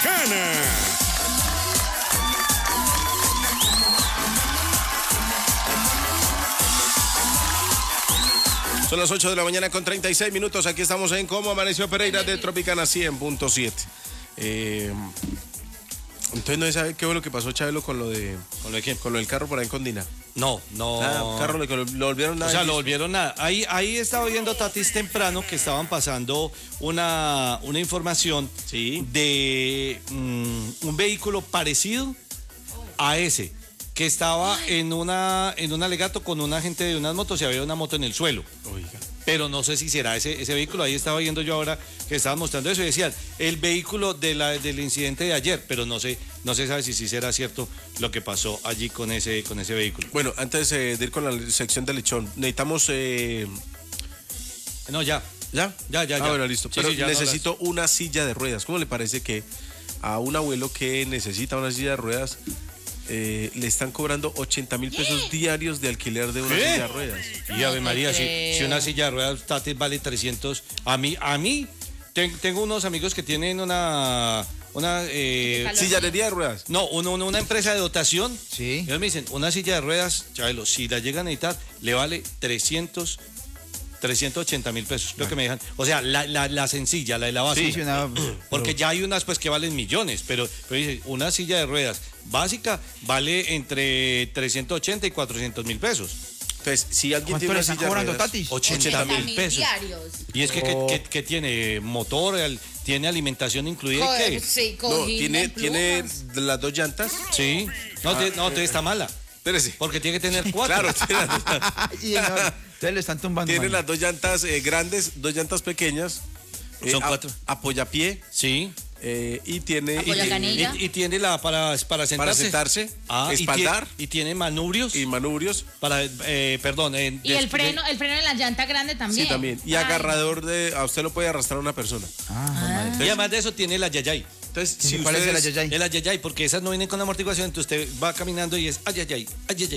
Tropicana. Son las 8 de la mañana con 36 minutos. Aquí estamos en Cómo Amaneció Pereira de Tropicana 100.7. Entonces no sabe qué fue lo que pasó, Chabelo, con lo de... ¿Con lo de quién? Con lo del carro por ahí en Condina. No. Carro lo volvieron nada. O sea, lo volvieron nada. Ahí estaba viendo Tatis temprano que estaban pasando una información de un vehículo parecido a ese, que estaba en un alegato con un agente de unas motos y había una moto en el suelo. Oiga. Pero no sé si será ese vehículo. Ahí estaba viendo yo ahora que estaban mostrando eso y decían el vehículo del incidente de ayer, pero no se sabe si será cierto lo que pasó allí con ese vehículo. Bueno, antes de ir con la sección de lechón, necesitamos... No, ya. ¿Ya? Ya. Bueno, listo. Sí, Pero sí, ya necesito una silla de ruedas. ¿Cómo le parece que a un abuelo que necesita una silla de ruedas le están cobrando 80.000 pesos diarios de alquiler de una silla de ruedas? Y Ave María, si una silla de ruedas Tatis vale 300, a mí tengo unos amigos que tienen una Sillería de ruedas. No, una empresa de dotación. Sí. Ellos me dicen, una silla de ruedas, Chabelo, si la llegan a necesitar, le vale 380.000 pesos, creo que me dejan. O sea, la sencilla, la de la base. Sí, Porque ya hay unas pues que valen millones, pero dice, una silla de ruedas básica vale entre 380 y 400.000 pesos. Entonces, si alguien tiene ¿Cuánto le una están silla de cobrando, ruedas, Tatis? 80.000 pesos. diarios. Y es que tiene motor, tiene alimentación incluida. ¿Qué? Sí, no, cojín, tiene plumas. las dos llantas. Sí. No, está mala. Espérese. Porque tiene que tener 4. Claro, tiene las dos llantas. Ustedes le están tumbando. Tiene mano. las dos llantas grandes, dos llantas pequeñas. Son 4. Apoyapié. Sí. Y tiene... Apoyacanilla. Y tiene para sentarse. Para sentarse, espaldar y tiene manubrios. y manubrios. Para, Y el freno en la llanta grande también. Sí, también. Y Ay. agarrador a usted lo puede arrastrar una persona. Y además de eso tiene la yayay. Entonces, Sí, si ¿cuál es el ustedes... ayayay? El ayayay, porque esas no vienen con amortiguación, entonces usted va caminando y es ayayay.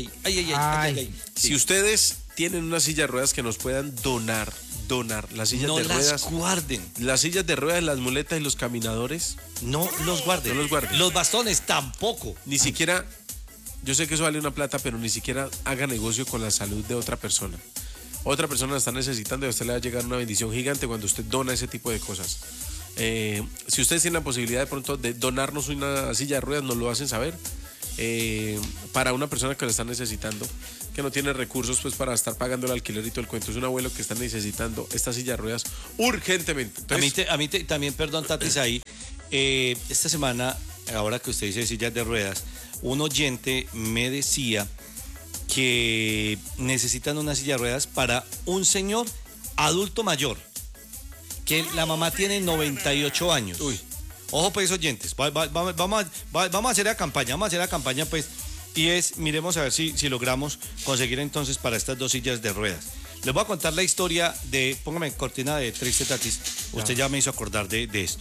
Si ustedes tienen una silla de ruedas que nos puedan donar las sillas No de las ruedas, guarden. las sillas de ruedas, las muletas y los caminadores, No los guarden. No los guarden. Los bastones tampoco. ni siquiera, yo sé que eso vale una plata, pero ni siquiera haga negocio con la salud de otra persona. Otra persona la está necesitando y a usted le va a llegar una bendición gigante cuando usted dona ese tipo de cosas. Si ustedes tienen la posibilidad de pronto de donarnos una silla de ruedas, nos lo hacen saber. Para una persona que la está necesitando, que no tiene recursos pues para estar pagando el alquiler y todo el cuento, es un abuelo que está necesitando esta silla de ruedas urgentemente. Entonces, A mí también, perdón, Tatis, ahí, esta semana, ahora que usted dice sillas de ruedas, un oyente me decía que necesitan una silla de ruedas para un señor adulto mayor, que la mamá tiene 98 años. Uy. Ojo pues, oyentes, vamos a hacer la campaña pues, y miremos a ver si logramos conseguir entonces para estas dos sillas de ruedas. Les voy a contar la historia póngame cortina de triste, Tatis, usted ya me hizo acordar de esto.